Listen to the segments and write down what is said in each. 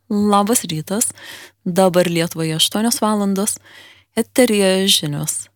Labas rytas, dabar Lietuvoje 8 valandos, eteryje žinios.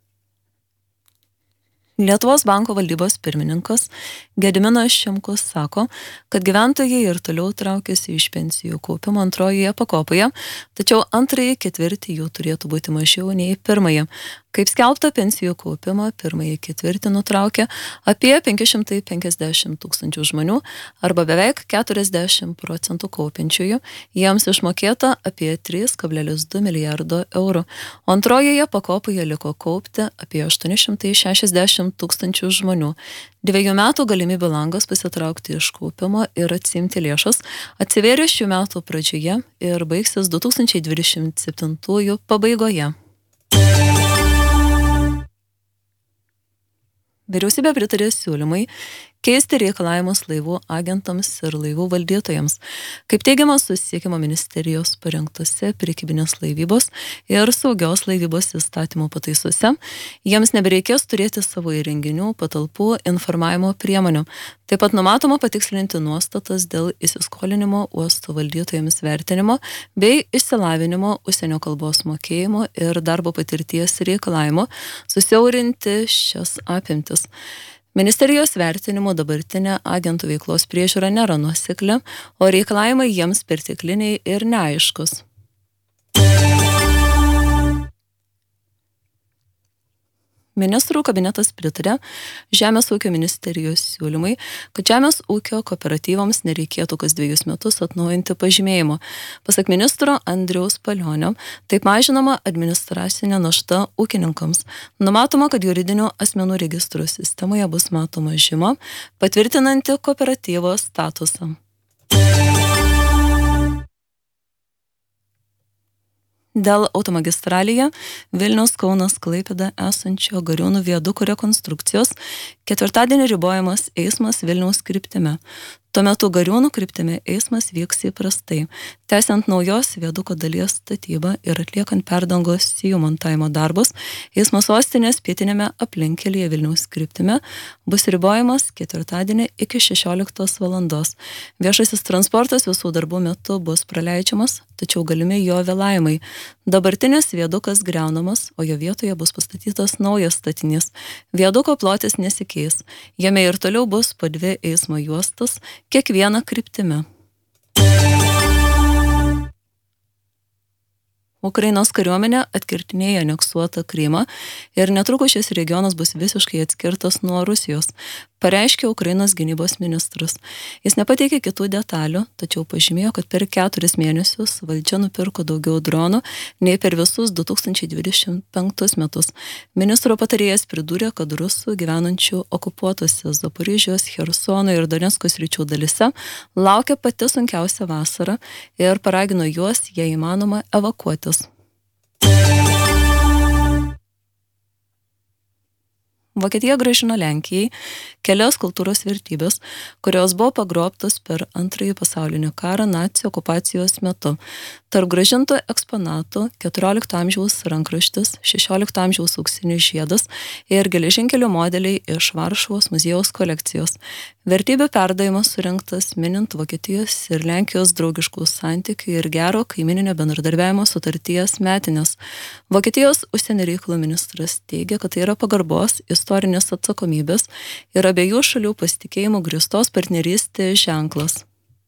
Lietuvos banko valdybos pirmininkas Gediminas Šimkus sako, kad gyventojai ir toliau traukiasi iš pensijų kaupimo antrojoje pakopoje, tačiau antrąjį ketvirtį jų turėtų būti mažiau nei pirmąjį. Kaip skelbta, pensijų kaupimą pirmąjį ketvirtį nutraukė apie 550 tūkstančių žmonių arba beveik 40% kaupiančiųjų, jiems išmokėta apie 3,2 milijardo eurų. Antrojoje pakopoje liko kaupti apie 860 tūkstančių žmonių. 2 metų galimybių langas pasitraukti iš kaupimo ir atsiimti lėšas atsivėrė šių metų pradžioje ir baigsis 2027 pabaigoje. Vyriausybė pritarė siūlymai keisti reikalavimus laivų agentams ir laivų valdytojams. Kaip teigiama Susisiekimo ministerijos parengtose prekybinės laivybos ir saugios laivybos įstatymų pataisose, jiems nebereikės turėti savo įrenginių, patalpų, informavimo priemonių. Taip pat numatoma patikslinti nuostatas dėl įsiskolinimo uosto valdytojams vertinimo bei išsilavinimo, užsienio kalbos mokėjimo ir darbo patirties reikalavimo, susiaurinti šias apimtis. Ministerijos vertinimo dabartinė agentų veiklos priežiūra nėra nuosekli, o reikalavimai jiems pertekliniai ir neaiškus. Ministrų kabinetas pritarė Žemės ūkio ministerijos siūlymai, kad žemės ūkio kooperatyvams nereikėtų kas 2 metus atnaujinti pažymėjimo. Pasak ministro Andriaus Palionio, taip mažinama administracinė našta ūkininkams. Numatoma, kad juridinių asmenų registrų sistemoje bus matoma žyma, patvirtinanti kooperatyvo statusą. Dėl automagistralėje Vilniaus-Kaunas-Klaipėda esančio Gariūnų viaduko rekonstrukcijos ketvirtadienį ribojamas eismas Vilniaus kryptimi. Tuo metu Gariūnų kryptimi eismas vyks įprastai, tęsiant naujos viaduko dalies statybą ir atliekant perdangos sijų montavimo darbus, eismo sostinės pietinėme aplinkkelyje Vilniaus kryptimi bus ribojamas ketvirtadienį iki 16 valandos. Viešasis transportas visų darbų metu bus praleidžiamas, tačiau galimi jo vėlavimai. Dabartinis viadukas griaunamas, o jo vietoje bus pastatytas naujas statinys. Viaduko plotis nesikeis. Jame ir toliau bus po 2 eismo juostas, kiekvieną kryptimi. Ukrainos kariuomenė atkirtinėja aneksuotą Krymą ir netrukus šis regionas bus visiškai atskirtas nuo Rusijos, pareiškė Ukrainos gynybos ministras. Jis nepateikė kitų detalių, tačiau pažymėjo, kad per 4 mėnesius valdžia nupirko daugiau dronų nei per visus 2025 metus. Ministro patarėjas pridūrė, kad rusų gyvenančių okupuotose Zaporižijos, Chersono ir Donecko sričių dalyse laukia pati sunkiausia vasara ir paragino juos, jei įmanoma, evakuotis. Vokietija grąžino Lenkijai kelias kultūros vertybės, kurios buvo pagrobtos per Antrąjį pasaulinį karą nacių okupacijos metu. Tarp grąžintų eksponatų 14 amžiaus rankraštis, 16 amžiaus auksinis žiedas ir geležinkelio modeliai iš Varšuvos muziejaus kolekcijos. Vertybių perdavimas surinktas minint Vokietijos ir Lenkijos draugiškų santykių ir gero kaimininio bendradarbiavimo sutarties metinės. Vokietijos užsienio reikalų ministras teigia, kad tai yra pagarbos, istorinės atsakomybės ir abiejų šalių pasitikėjimų grįstos partnerystės ženklas.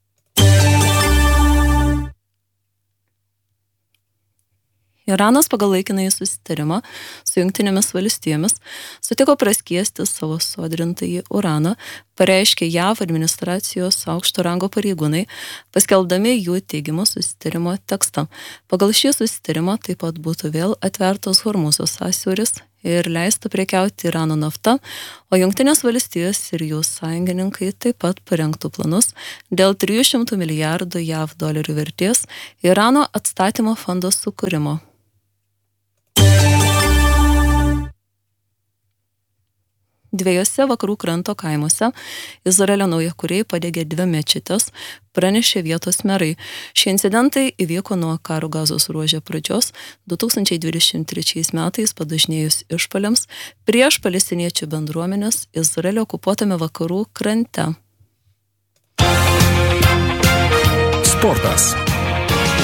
Iranas pagal laikinąjį susitarimą su Jungtinėmis valstijomis sutiko praskiesti savo sodrintąjį uraną, pareiškė JAV administracijos aukšto rango pareigūnai, paskelbdami jų teigimu susitarimo tekstą. Pagal šį susitarimą taip pat būtų vėl atvertos Hormuzo sąsiauris ir leista prekiauti Irano nafta, o Jungtinės valstijos ir jų sąjungininkai taip pat parengtų planus dėl 300 milijardų JAV dolerių vertės Irano atstatymo fondo sukūrimo. Dviejose vakarų kranto kaimuose Izraelio naujakuriai padegė 2 mečetes, pranešė vietos merai. Šie incidentai įvyko nuo karo Gazos ruože pradžios 2023 metais padažnėjus išpuoliams prieš palestiniečių bendruomenės Izraelio okupuotame vakarų krante. Sportas.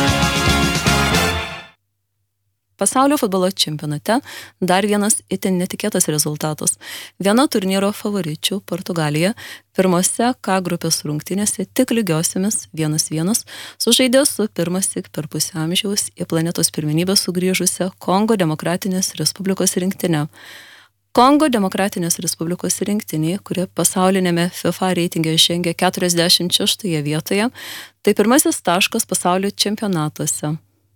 Pasaulio futbolo čempionate dar vienas itin netikėtas rezultatas. Viena turnyro favoričių, Portugalija, pirmose K grupės rungtynėse tik lygiosiamis 1-1 sužaidė su pirmąsyk per pusę amžiaus į planetos pirmenybę sugrįžusią Kongo Demokratinės Respublikos rinktinę. Kongo Demokratinės Respublikos rinktinė, kuri pasaulinėme FIFA reitinge žengia 46 vietoje, tai pirmasis taškas pasaulio čempionatuose.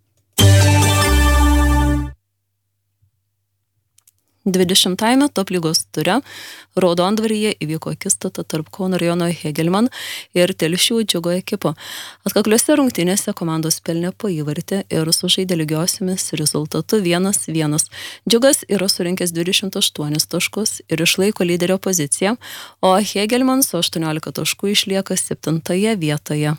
20-ame top lygos ture Raudondvaryje įvyko akistata tarp Kauno rajono Hegelman ir Telšių Džiugo ekipų. Atkakliuose rungtynėse komandos pelnė po įvartį ir sužaidė lygiosiamis rezultatu 1-1. Džiugas yra surinkęs 28 taškus ir išlaiko lyderio poziciją, o Hegelman su 18 taškų išlieka 7 vietoje.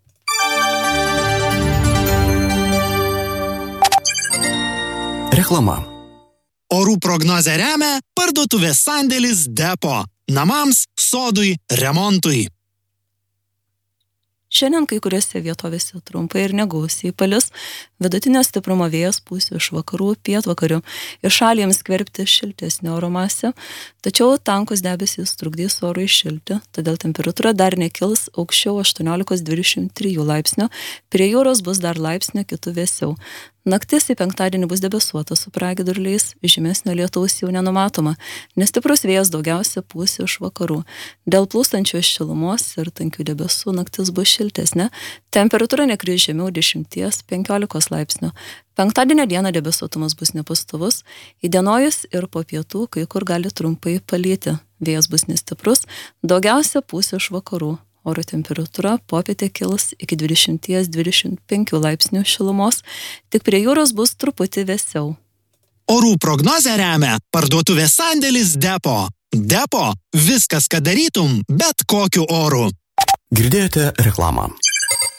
Reklama. Orų prognozę remia parduotuvės sandėlis Depo. Namams, sodui, remontui. Šiandien kai kuriuose vietovėse trumpai ir negausiai palis, vidutinio stiprumo vėjas pūs iš vakarų pietvakarių. Į šalį jiems skverbti šiltesnė oro masė, tačiau tankus debesys trukdys orui šilti, todėl temperatūra dar nekils aukščiau 18-23 laipsnio, prie jūros bus dar laipsnio kitų vėsiau. Naktis į penktadienį bus debesuota su pragiedruliais, žymesnio lietaus jau nenumatoma, nes stiprus vėjas daugiausia pūs iš vakarų. Dėl plūstančios šilumos ir tankių debesų naktis bus šiltesnė, temperatūra nekris žemiau 10-15 laipsnių. Penktadienio dieną debesuotumas bus nepastovus, įdienojus ir po pietų kai kur gali trumpai palyti. Vėjas bus nestiprus, daugiausia pūs iš vakarų. Oro temperatūra popietę kils iki 20-25 laipsnių šilumos, tik prie jūros bus truputį vėsiau. Orų prognozę remia parduotuvės sandėlis Depo. Depo – viskas, ką darytum, bet kokiu oru. Girdėjote reklamą.